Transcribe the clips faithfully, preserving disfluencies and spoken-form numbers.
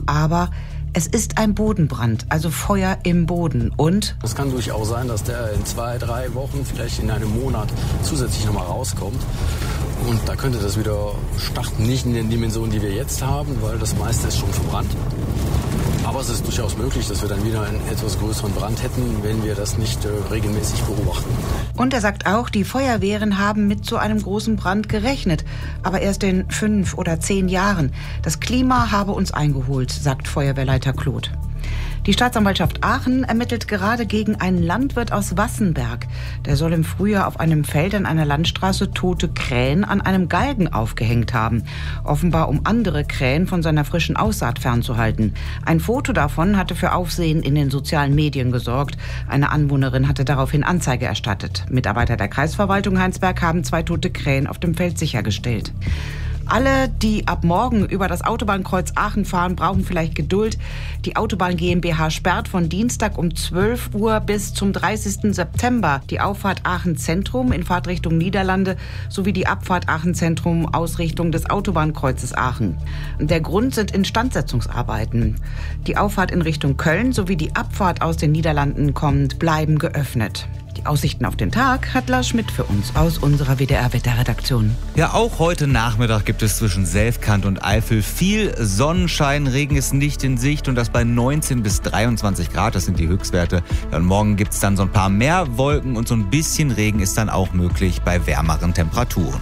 aber es ist ein Bodenbrand, also Feuer im Boden. Und es kann durchaus sein, dass der in zwei, drei Wochen, vielleicht in einem Monat zusätzlich nochmal rauskommt. Und da könnte das wieder starten, nicht in den Dimensionen, die wir jetzt haben, weil das meiste ist schon verbrannt. Aber es ist durchaus möglich, dass wir dann wieder einen etwas größeren Brand hätten, wenn wir das nicht äh, regelmäßig beobachten. Und er sagt auch, die Feuerwehren haben mit so einem großen Brand gerechnet, aber erst in fünf oder zehn Jahren. Das Klima habe uns eingeholt, sagt Feuerwehrleiter Kloth. Die Staatsanwaltschaft Aachen ermittelt gerade gegen einen Landwirt aus Wassenberg. Der soll im Frühjahr auf einem Feld an einer Landstraße tote Krähen an einem Galgen aufgehängt haben. Offenbar, um andere Krähen von seiner frischen Aussaat fernzuhalten. Ein Foto davon hatte für Aufsehen in den sozialen Medien gesorgt. Eine Anwohnerin hatte daraufhin Anzeige erstattet. Mitarbeiter der Kreisverwaltung Heinsberg haben zwei tote Krähen auf dem Feld sichergestellt. Alle, die ab morgen über das Autobahnkreuz Aachen fahren, brauchen vielleicht Geduld. Die Autobahn GmbH sperrt von Dienstag um zwölf Uhr bis zum dreißigsten September die Auffahrt Aachen Zentrum in Fahrtrichtung Niederlande sowie die Abfahrt Aachen Zentrum Ausrichtung des Autobahnkreuzes Aachen. Der Grund sind Instandsetzungsarbeiten. Die Auffahrt in Richtung Köln sowie die Abfahrt aus den Niederlanden kommend bleiben geöffnet. Die Aussichten auf den Tag hat Lars Schmidt für uns aus unserer W D R-Wetterredaktion. Ja, auch heute Nachmittag gibt es zwischen Selfkant und Eifel viel Sonnenschein. Regen ist nicht in Sicht und das bei neunzehn bis dreiundzwanzig Grad. Das sind die Höchstwerte. Ja, und morgen gibt es dann so ein paar mehr Wolken und so ein bisschen Regen ist dann auch möglich bei wärmeren Temperaturen.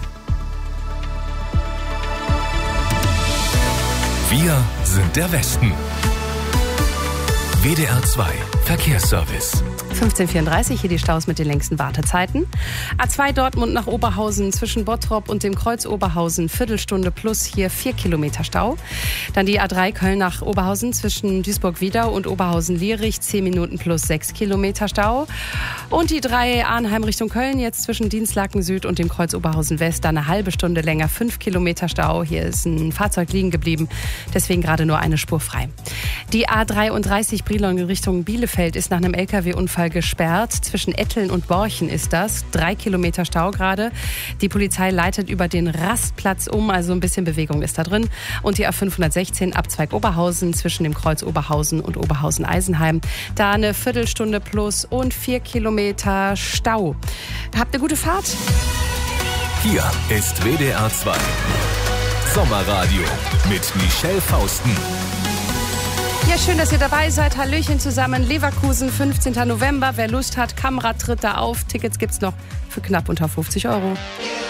Wir sind der Westen. W D R zwei Verkehrsservice. fünfzehn Uhr vierunddreißig, hier die Staus mit den längsten Wartezeiten. A zwei Dortmund nach Oberhausen zwischen Bottrop und dem Kreuz Oberhausen, Viertelstunde plus, hier vier Kilometer Stau. Dann die A drei Köln nach Oberhausen zwischen Duisburg-Wiedau und Oberhausen-Lierich, zehn Minuten plus sechs Kilometer Stau. Und die drei Arnheim Richtung Köln, jetzt zwischen Dienstlaken Süd und dem Kreuz Oberhausen West, dann eine halbe Stunde länger, fünf Kilometer Stau. Hier ist ein Fahrzeug liegen geblieben, deswegen gerade nur eine Spur frei. Die A dreiunddreißig Brilon Richtung Bielefeld ist nach einem L K W-Unfall gesperrt. Zwischen Etteln und Borchen ist das. Drei Kilometer Stau gerade. Die Polizei leitet über den Rastplatz um, also ein bisschen Bewegung ist da drin. Und die A fünfhundertsechzehn Abzweig Oberhausen zwischen dem Kreuz Oberhausen und Oberhausen-Eisenheim. Da eine Viertelstunde plus und vier Kilometer Stau. Habt eine gute Fahrt. Hier ist W D R zwei Sommerradio mit Michelle Fausten. Ja, schön, dass ihr dabei seid. Hallöchen zusammen. Leverkusen, fünfzehnten November. Wer Lust hat, Kamera tritt da auf. Tickets gibt's noch für knapp unter fünfzig Euro.